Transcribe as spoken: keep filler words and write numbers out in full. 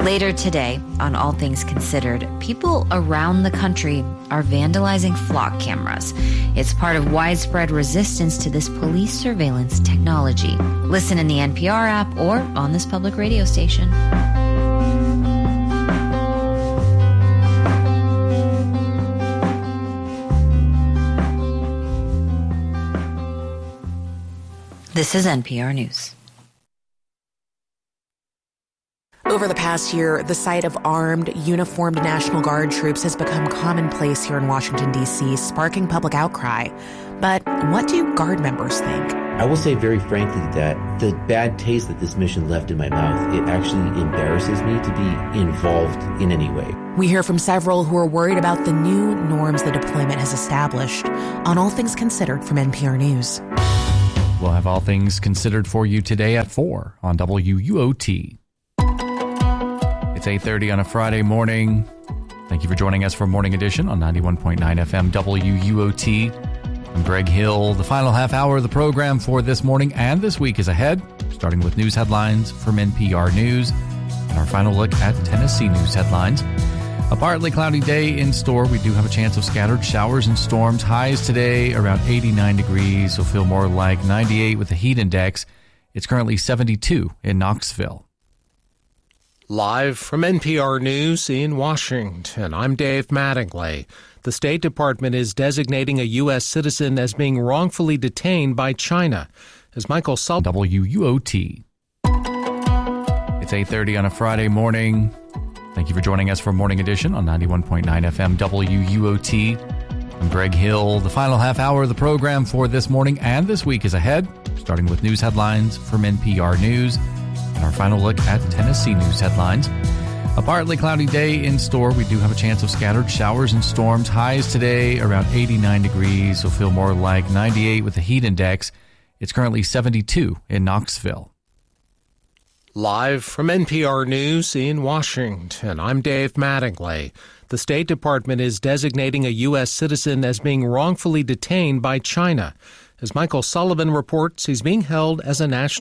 Later today, on All Things Considered, people around the country are vandalizing flock cameras. It's part of widespread resistance to this police surveillance technology. Listen in the N P R app or on this public radio station. This is N P R News. Over the past year, the sight of armed, uniformed National Guard troops has become commonplace here in Washington, D C, sparking public outcry. But what do Guard members think? I will say very frankly that the bad taste that this mission left in my mouth, it actually embarrasses me to be involved in any way. We hear from several who are worried about the new norms the deployment has established. On All Things Considered from N P R News. We'll have All Things Considered for you today at four on W U O T. It's eight thirty on a Friday morning. Thank you for joining us for Morning Edition on ninety-one point nine F M W U O T. I'm Greg Hill. The final half hour of the program for this morning and this week is ahead, starting with news headlines from N P R News and our final look at Tennessee news headlines. A partly cloudy day in store. We do have a chance of scattered showers and storms. Highs today around eighty-nine degrees, so feel more like ninety-eight with the heat index. It's currently seventy-two in Knoxville. Live from N P R News in Washington, I'm Dave Mattingly. The State Department is designating a U S citizen as being wrongfully detained by China. As Michael Sullivan... W U O T. It's eight thirty on a Friday morning. Thank you for joining us for Morning Edition on ninety-one point nine F M W U O T. I'm Greg Hill. The final half hour of the program for this morning and this week is ahead, starting with news headlines from N P R News and our final look at Tennessee news headlines. A partly cloudy day in store. We do have a chance of scattered showers and storms. Highs today around eighty-nine degrees, so feel more like ninety-eight with the heat index. It's currently seventy-two in Knoxville. Live from N P R News in Washington, I'm Dave Mattingly. The State Department is designating a U S citizen as being wrongfully detained by China. As Michael Sullivan reports, he's being held as a national